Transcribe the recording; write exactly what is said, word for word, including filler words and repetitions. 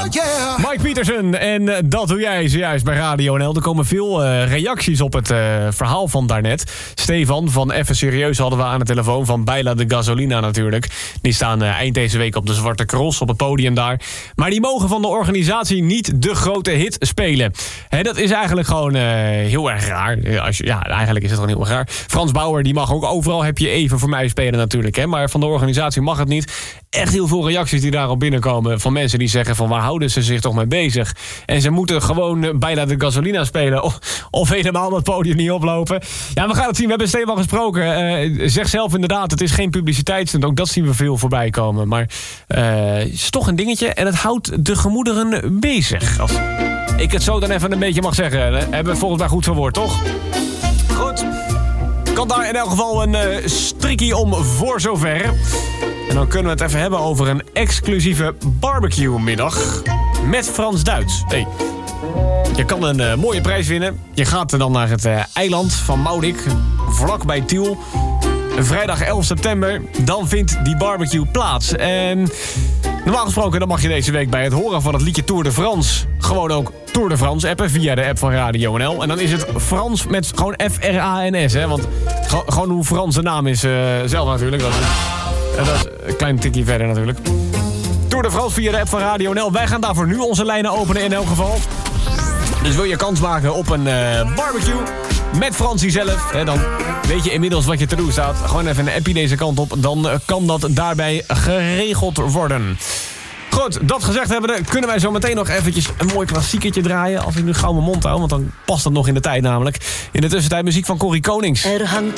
yeah. Mike Pietersen, en uh, dat doe jij zojuist bij Radio N L. Er komen veel uh, reacties op het uh, verhaal van daarnet. Stefan van Even Serieus hadden we aan de telefoon, van Baila de Gasolina natuurlijk. Die staan uh, eind deze week op de Zwarte Cross, op het podium daar. Maar die mogen van de organisatie niet de grote hit spelen. He, dat is eigenlijk gewoon uh, heel erg raar. Als je, ja, eigenlijk is het gewoon heel erg raar. Frans Bauer, die mag ook overal Heb je even voor mij spelen natuurlijk. Hè? Maar van de organisatie mag het niet. Echt heel veel reacties die daarop binnenkomen van mensen die zeggen van waar houden ze zich toch mee bezig? En ze moeten gewoon bijna de Gasolina spelen of, of helemaal dat podium niet oplopen. Ja, we gaan het zien. We hebben Stefan gesproken. Uh, zeg zelf inderdaad, het is geen publiciteitsstunt. Ook dat zien we veel voorbij komen. Maar uh, het is toch een dingetje en het houdt de gemoederen bezig. Als ik het zo dan even een beetje mag zeggen. Hè? Hebben we het volgens mij goed verwoord, toch? Goed. Kan daar in elk geval een uh, strikkie om voor zover. En dan kunnen we het even hebben over een exclusieve barbecue-middag met Frans-Duits. Hey. Je kan een uh, mooie prijs winnen. Je gaat dan naar het uh, eiland van Maurik, vlakbij Tiel. Vrijdag elf september, dan vindt die barbecue plaats. En normaal gesproken dan mag je deze week bij het horen van het liedje Tour de France gewoon ook Tour de France appen via de app van Radio N L. En dan is het Frans met gewoon F R A N S, hè? Want g- gewoon hoe Frans de naam is uh, zelf natuurlijk. Dat is, uh, dat is een klein tikje verder natuurlijk. Tour de France via de app van Radio N L. Wij gaan daarvoor nu onze lijnen openen in elk geval. Dus wil je kans maken op een uh, barbecue met Fransie zelf, hè, dan weet je inmiddels wat je te doen staat. Gewoon even een appie deze kant op, dan uh, kan dat daarbij geregeld worden. Goed, dat gezegd hebbende, kunnen wij zo meteen nog eventjes een mooi klassiekertje draaien. Als ik nu gauw mijn mond hou, want dan past dat nog in de tijd namelijk. In de tussentijd muziek van Corrie Konings. Er hangt